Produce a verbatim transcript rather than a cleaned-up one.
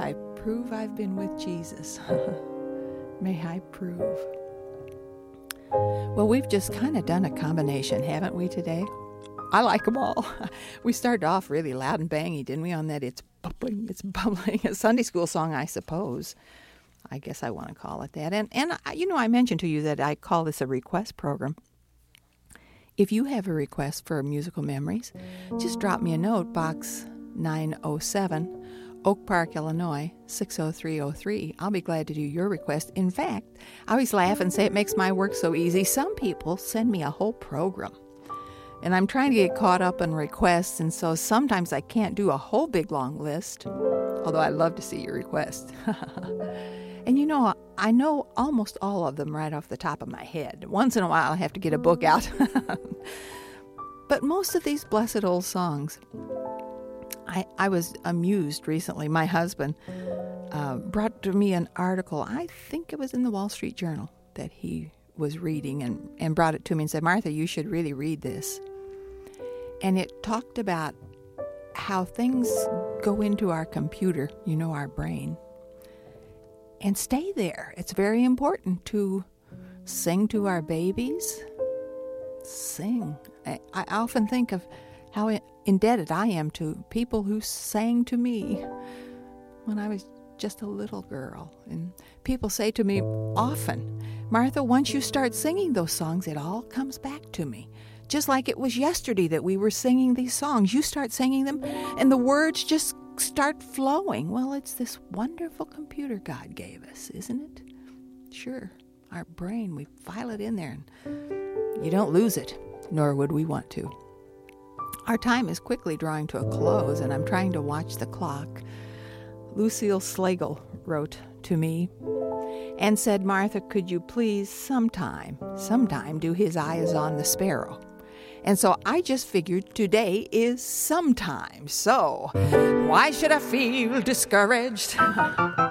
I prove I've been with Jesus. May I prove. Well, we've just kind of done a combination, haven't we, today? I like them all. We started off really loud and bangy, didn't we, on that It's Bubbling, It's Bubbling, a Sunday school song, I suppose. I guess I want to call it that. And, and you know, I mentioned to you that I call this a request program. If you have a request for musical memories, just drop me a note, Box nine oh seven, Oak Park, Illinois, six oh three oh three. I'll be glad to do your request. In fact, I always laugh and say it makes my work so easy. Some people send me a whole program, and I'm trying to get caught up on requests, and so sometimes I can't do a whole big long list, although I love to see your request. And you know, I know almost all of them right off the top of my head. Once in a while I have to get a book out. But most of these blessed old songs, I, I was amused recently. My husband uh, brought to me an article, I think it was in the Wall Street Journal, that he was reading and, and brought it to me and said, Martha, you should really read this. And it talked about how things go into our computer, you know, our brain, and stay there. It's very important to sing to our babies. Sing. I, I often think of how indebted I am to people who sang to me when I was just a little girl. And people say to me often, Martha, once you start singing those songs, it all comes back to me. Just like it was yesterday that we were singing these songs. You start singing them, and the words just start flowing. Well, it's this wonderful computer God gave us, isn't it? Sure, our brain, we file it in there, and you don't lose it, nor would we want to. Our time is quickly drawing to a close, and I'm trying to watch the clock. Lucille Slagle wrote to me and said, Martha, could you please sometime, sometime do His Eye is on the Sparrow? And so I just figured today is sometime. So why should I feel discouraged?